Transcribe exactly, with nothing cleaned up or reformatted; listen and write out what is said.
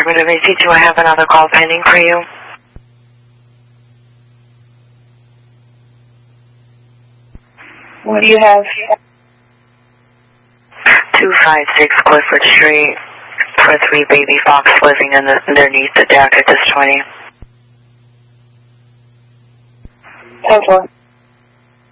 Department of A C. Do I have another call pending for you? What do you have? two five six Clifford Street for three baby fox living in the, underneath the deck at this twenty. ten four.